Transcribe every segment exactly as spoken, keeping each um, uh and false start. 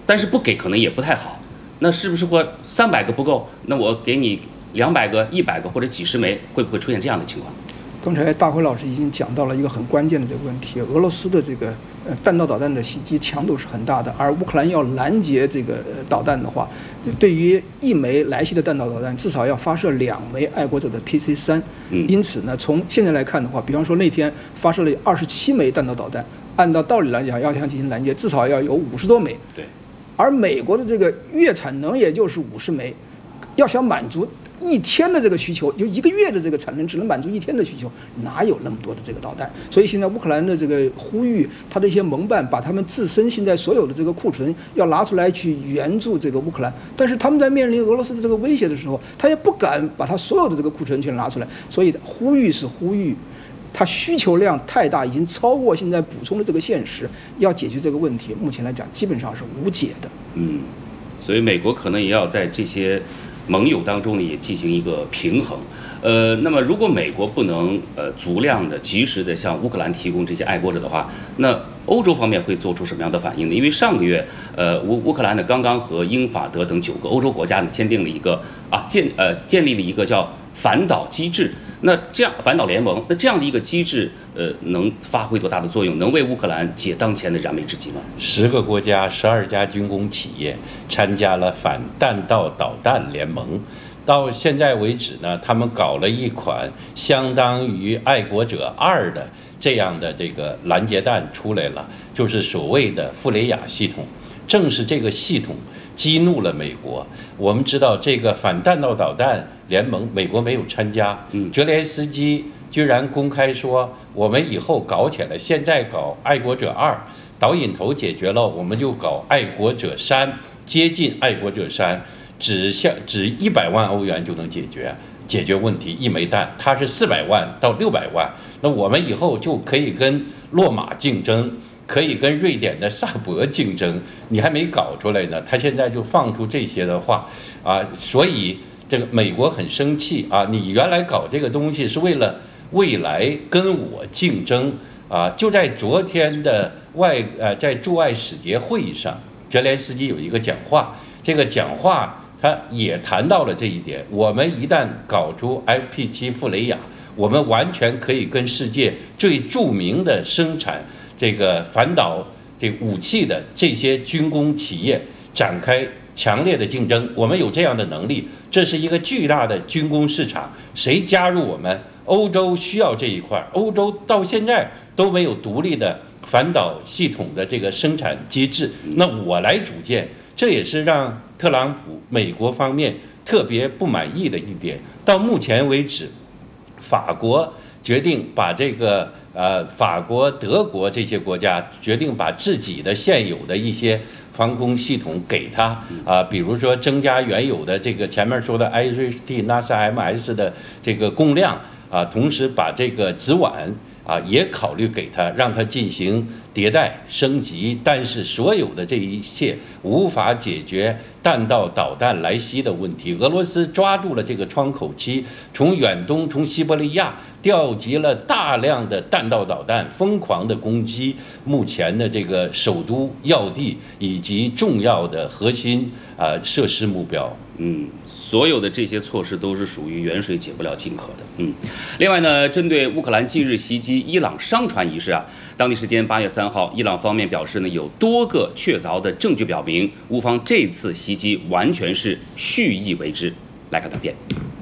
但是不给可能也不太好。那是不是说三百个不够？那我给你两百个、一百个或者几十枚，会不会出现这样的情况？ 刚才大辉老师已经讲到了一个很关键的这个问题，俄罗斯的这个呃弹道导弹的袭击强度是很大的，而乌克兰要拦截这个导弹的话，对于一枚来袭的弹道导弹，至少要发射两枚爱国者的 P C 三。因此呢，从现在来看的话，比方说那天发射了二十七枚弹道导弹，按照道理来讲，要想进行拦截，至少要有五十多枚。 对。而美国的这个月产能也就是五十枚，要想满足一天的这个需求，就一个月的这个产能只能满足一天的需求，哪有那么多的这个导弹？所以现在乌克兰的这个呼吁，他的一些盟伴把他们自身现在所有的这个库存要拿出来去援助这个乌克兰，但是他们在面临俄罗斯的这个威胁的时候，他也不敢把他所有的这个库存全拿出来，所以呼吁是呼吁。它需求量太大，已经超过现在补充的这个现实，要解决这个问题，目前来讲基本上是无解的。 嗯，所以美国可能也要在这些盟友当中呢也进行一个平衡。呃，那么如果美国不能呃足量的、及时的向乌克兰提供这些爱国者的话，那欧洲方面会做出什么样的反应呢？因为上个月，呃，乌乌克兰呢刚刚和英法德等九个欧洲国家呢签订了一个啊建呃建立了一个叫反导机制。那这样反导联盟，那这样的一个机制，呃，能发挥多大的作用？能为乌克兰解当前的燃眉之急吗？ 十个国家、十二家军工企业参加了反弹道导弹联盟。到现在为止呢，他们搞了一款相当于爱国者二的这样的这个拦截弹出来了，就是所谓的傅雷亚系统。正是这个系统激怒了美国。我们知道这个反弹道导弹联盟，美国没有参加。嗯，泽连斯基居然公开说，我们以后搞起来，现在搞爱国者二，导引头解决了，我们就搞爱国者三，接近爱国者三，只像只一百万欧元就能解决解决问题，一枚弹，它是四百万到六百万，那我们以后就可以跟洛马竞争。可以跟瑞典的萨博竞争，你还没搞出来呢，他现在就放出这些的话啊，所以这个美国很生气啊！你原来搞这个东西是为了未来跟我竞争啊！就在昨天的外呃，在驻外使节会议上，泽连斯基有一个讲话，这个讲话他也谈到了这一点。我们一旦搞出 F P 七 傅雷亚，我们完全可以跟世界最著名的生产这个反导这武器的这些军工企业展开强烈的竞争，我们有这样的能力，这是一个巨大的军工市场。谁加入我们？欧洲需要这一块，欧洲到现在都没有独立的反导系统的这个生产机制，那我来组建，这也是让特朗普美国方面特别不满意的一点。到目前为止，法国决定把这个。呃，法国、德国这些国家决定把自己的现有的一些防空系统给它啊、呃，比如说增加原有的这个前面说的 I R I S T、N A S A M S 的这个供量啊、呃，同时把这个直管啊也考虑给它，让它进行迭代升级。但是所有的这一切无法解决弹道导弹来袭的问题。俄罗斯抓住了这个窗口期，从远东、从西伯利亚调集了大量的弹道导弹，疯狂的攻击目前的这个首都要地以及重要的核心啊、呃、设施目标。 嗯，所有的这些措施都是属于远水解不了近渴的。嗯，另外呢，针对乌克兰近日袭击伊朗商船一事啊，当地时间八月三号，伊朗方面表示呢，有多个确凿的证据表明，乌方这次袭击完全是蓄意为之。来看短片。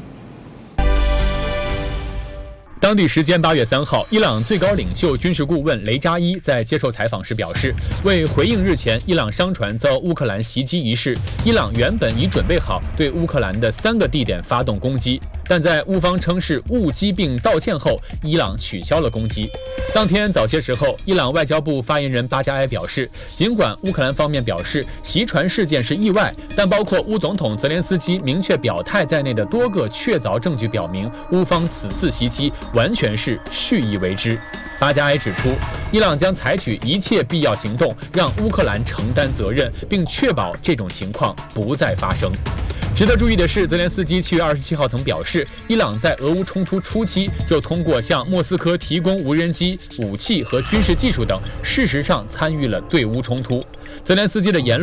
当地时间八月三号，伊朗最高领袖军事顾问雷扎伊在接受采访时表示，为回应日前伊朗商船遭乌克兰袭击一事，伊朗原本已准备好对乌克兰的三个地点发动攻击，但在乌方称是误击并道歉后，伊朗取消了攻击。当天早些时候，伊朗外交部发言人巴加埃表示，尽管乌克兰方面表示袭船事件是意外，但包括乌总统泽连斯基明确表态在内的多个确凿证据表明，乌方此次袭击完全是蓄意为之。巴加埃指出，伊朗将采取一切必要行动，让乌克兰承担责任，并确保这种情况不再发生。值得注意的是，泽连斯基七月二十七号曾表示，伊朗在俄乌冲突初期就通过向莫斯科提供无人机、武器和军事技术等，事实上参与了对乌冲突。泽连斯基的言论